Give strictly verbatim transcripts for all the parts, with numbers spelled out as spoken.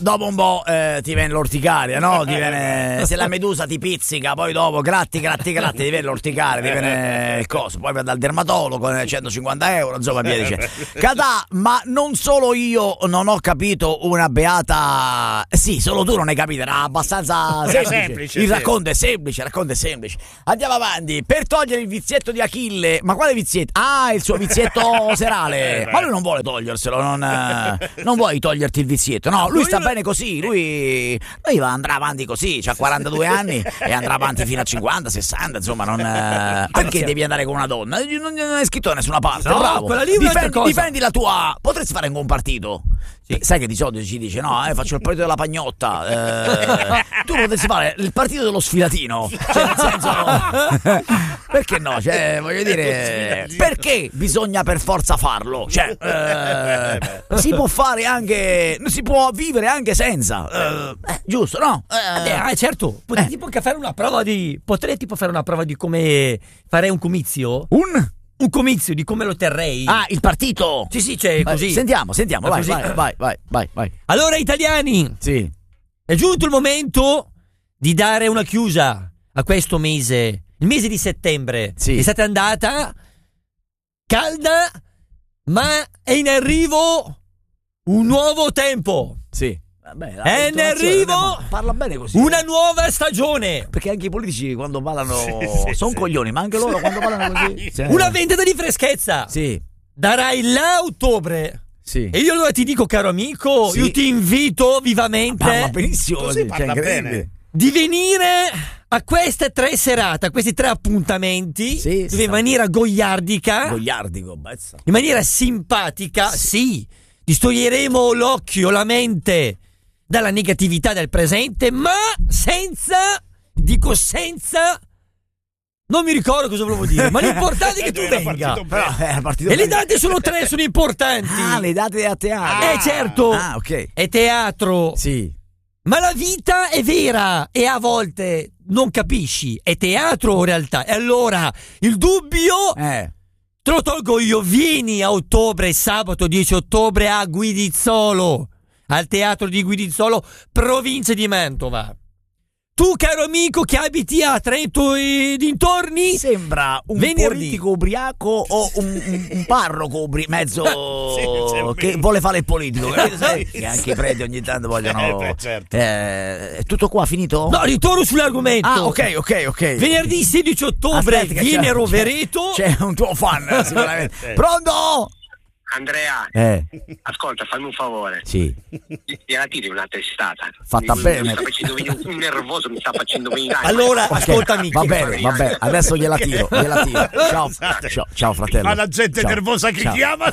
dopo un po' eh, ti viene l'orticaria, no? Ti viene, se la medusa ti pizzica, poi dopo gratti, gratti, gratti, ti viene l'orticaria, ti viene il coso, poi vai dal dermatologo con centocinquanta euro, insomma, via dice. Catà, ma non solo io non ho capito una beata. Sì, solo tu non hai capito, era abbastanza semplice. semplice il sì. racconto è semplice, il racconto è semplice. Andiamo avanti. Per togliere il vizietto di Achille, ma quale vizietto? Ah, il suo vizietto serale. Ma lui non vuole toglierselo, non, eh, non vuoi toglierti il vizietto. No, lui sta bene così, lui, lui va, andrà avanti così, c'ha quarantadue anni e andrà avanti fino a cinquanta, sessanta, insomma, non eh, perché devi andare con una donna? Non, non è scritto da nessuna parte, No, bravo. quella lì è un'altra Difendi, cosa. difendi la tua. Potresti fare un buon partito. Sì. Sai che di solito ci dice no, eh, faccio il partito della pagnotta. Eh, tu potresti fare il partito dello sfilatino. Cioè, nel senso, perché no? Cioè, voglio dire, perché bisogna per forza farlo? Cioè, eh, si può fare anche, si può vivere anche senza. Eh, eh, giusto, no? Eh, Eh, certo, potrei eh. tipo anche fare una prova di. Potrei tipo fare una prova di come farei un comizio? un Un comizio di come lo terrei. Ah, il partito. Sì, sì, c'è così. Eh, sentiamo, sentiamo, vai, Così. vai, vai, vai, vai, vai. Allora, italiani, Sì. è giunto il momento di dare una chiusa a questo mese, il mese di settembre. Sì. È stata andata calda, ma è in arrivo un nuovo tempo. Sì. Vabbè, la È in intonazione, arrivo ma parla bene così. una nuova stagione. Perché anche i politici quando parlano Sì, sì, sono sì. coglioni, ma anche loro quando parlano così. Sì. Una vendita di freschezza. Sì, Darai là a ottobre. sì. E io allora ti dico, caro amico, Sì. io ti invito vivamente Parla benissimo Così così, cioè, parla incredibile. bene. di venire a queste tre serate, a questi tre appuntamenti, Sì, dove in sta- maniera goiardica, Gogliardico, bezza. in maniera simpatica, sì, distoglieremo l'occhio, la mente dalla negatività del presente, ma senza, dico senza, non mi ricordo cosa volevo dire, ma l'importante è che tu Era venga. partito bene. Però è partito E le bene. date sono tre, sono importanti. Ah, le date a teatro. Eh certo, Ah, ok. è teatro. Sì. Ma la vita è vera e a volte non capisci, è teatro o realtà? E allora il dubbio Eh. te lo tolgo io. Vieni a ottobre, sabato dieci ottobre a Guidizzolo, al teatro di Guidizzolo, provincia di Mantova. Tu, caro amico che abiti a Trento e dintorni, Sembra un Venerdì. politico ubriaco o un, un, un parroco ubri- mezzo Sì, sì, che sì. vuole fare il politico, capito? Sai? Sì, Che anche sì. i preti ogni tanto vogliono. Eh, beh, certo. Eh, è tutto qua finito? no, ritorno sull'argomento. Ah, ok, ok, ok. Venerdì sedici ottobre Aspetta che viene c'è- a Rovereto. C'è un tuo fan, sicuramente. Eh. Pronto? Andrea, Eh, ascolta, fammi un favore. sì. Gliela tiri una testata. Fatta mi, bene. Mi sta facendo venire un nervoso, mi sta facendo venire. Allora, Ok, ascoltami. va bene, va bene, adesso gliela tiro, gliela tiro. Ciao, ciao, ciao fratello. Ma la gente Ciao. nervosa che Ciao. chiama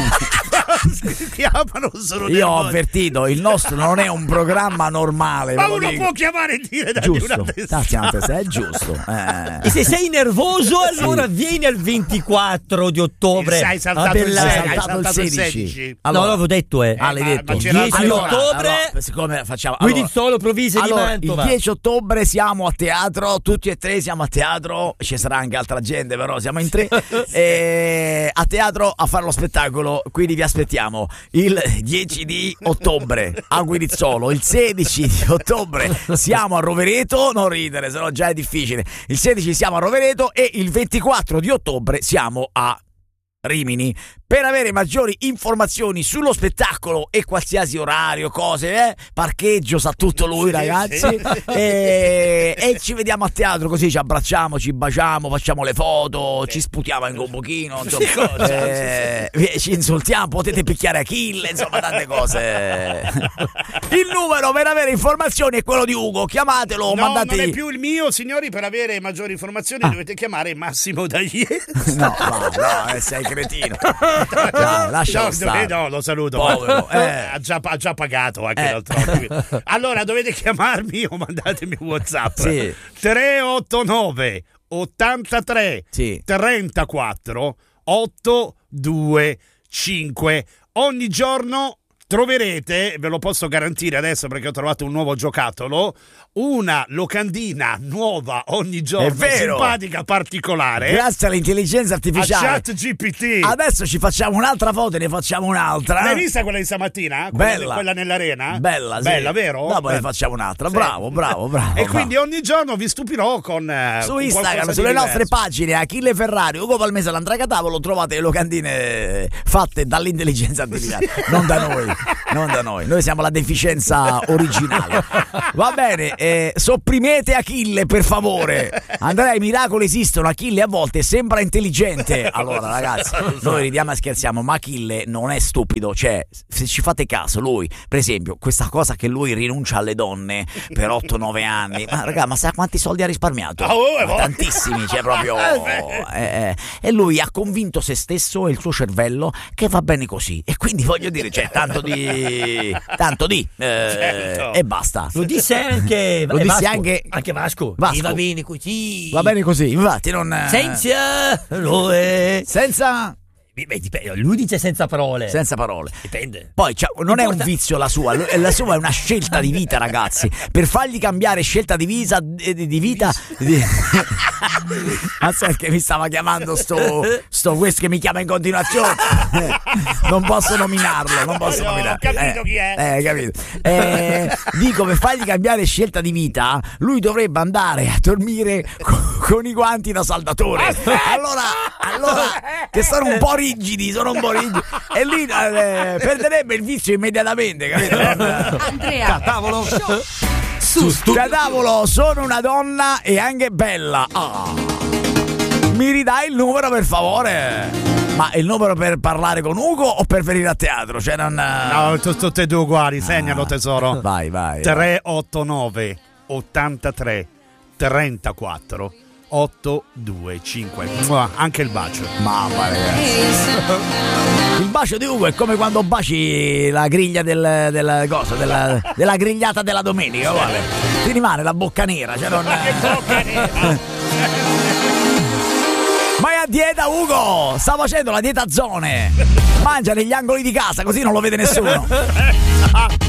che chiamano sono Io ho nervosi. avvertito, il nostro non è un programma normale. Ma ve lo uno dico. può chiamare e dire dagli Giusto, una testata. Tazzi, una testa, è giusto. Eh. E se sei nervoso, allora vieni al ventiquattro di ottobre. Hai saltato a il Bellare. sei, Hai hai saltato il saltato il sedici. sedici. No, l'avevo detto, eh. Ah, l'hai ma- detto. ma c'era- dieci allora, ottobre, allora, siccome facciamo Guidizzolo, provincia di allora, Mantova. il dieci ottobre siamo a teatro, tutti e tre siamo a teatro, ci sarà anche altra gente, però siamo in tre. E a teatro a fare lo spettacolo, quindi vi aspettiamo il dieci di ottobre a Guidizzolo, il sedici di ottobre siamo a Rovereto, non ridere, sennò già è difficile. Il sedici siamo a Rovereto e il ventiquattro di ottobre siamo a Rimini. Per avere maggiori informazioni sullo spettacolo e qualsiasi orario, cose, eh, parcheggio, sa tutto lui, ragazzi. E, e ci vediamo a teatro, così ci abbracciamo, ci baciamo, facciamo le foto, ci sputiamo anche un pochino, insomma, eh, ci insultiamo, potete picchiare Achille, insomma, tante cose. Il numero per avere informazioni è quello di Ugo, chiamatelo, No, mandate. non è più il mio, signori. Per avere maggiori informazioni Ah. dovete chiamare Massimo Dagli. No, no, no, eh, sei cretino. Dai, lascialo no, stare. no, lo saluto. Povero, ma- eh. ha, già, ha già pagato anche Eh. l'altro anno. Allora dovete chiamarmi o mandatemi un WhatsApp. Sì. tre otto nove ottantatré Sì. trentaquattro otto due cinque. Ogni giorno troverete, ve lo posso garantire adesso perché ho trovato un nuovo giocattolo, una locandina nuova ogni giorno, È vero. simpatica, particolare. Grazie all'intelligenza A artificiale. Chat G P T. Adesso ci facciamo un'altra foto e ne facciamo un'altra. L'hai vista quella di stamattina? Quella, Bella. quella nell'arena? Bella, sì. Bella, vero? Dopo ne Bella. facciamo un'altra. Sì. Bravo, bravo, bravo. E bravo. quindi ogni giorno vi stupirò con eh, su con Instagram, qualcosa sulle di nostre diverso. pagine Achille Ferrari, Ugo Palmese, l'Andrea Tavolo, trovate le locandine fatte dall'intelligenza artificiale, non da noi, non da noi. Noi siamo la deficienza originale. Va bene, eh, sopprimete Achille per favore. Andrea, i miracoli esistono. Achille a volte sembra intelligente. Allora ragazzi, noi ridiamo e scherziamo, ma Achille non è stupido. Cioè, se ci fate caso, lui, per esempio, questa cosa che lui rinuncia alle donne per otto nove anni, ma raga, ma sa quanti soldi ha risparmiato? Ah, oh, Ma oh. tantissimi, cioè proprio eh, eh. E lui ha convinto se stesso e il suo cervello che va bene così, e quindi voglio dire, c'è tanto di tanto di eh, Certo. e basta. Lo disse anche Lo eh, disse Vasco. anche- anche Vasco. Vasco. E va bene così. Va bene così, infatti non Senza lo è. senza Beh, dipende, lui dice senza parole. senza parole. Dipende. Poi cioè, non è un Importa- vizio la sua, lo- la sua è una scelta di vita, ragazzi. Per fargli cambiare scelta di vita, di, di vita. Di... Ma sai che mi stava chiamando sto, sto questo che mi chiama in continuazione. Non posso nominarlo, non posso No, nominarlo. ho capito Eh, chi è. Eh, capito. Eh, dico, per fargli cambiare scelta di vita, lui dovrebbe andare a dormire con, con i guanti da saldatore. Allora, allora, che sono un po' rigidi, sono un po' rigidi. E lì eh, perderebbe il vizio immediatamente, capito? Andrea, Tavolo. su Cadavolo, sono una donna e anche bella. Ah. Mi ridai il numero per favore? Ma il numero per parlare con Ugo o per venire a teatro? Cioè non... No, t- tutte e due uguali, segnalo tesoro. Vai, vai. tre otto nove ottantatré trentaquattro ottocentoventicinque. Mua, anche il bacio. Mamma ragazzi. Il bacio di Ugo è come quando baci la griglia del, del cosa, della, della grigliata della domenica, guarda. Ti rimane la bocca nera, cioè non... Ma è a dieta Ugo! Sta facendo la dieta zone! Mangia negli angoli di casa, così non lo vede nessuno.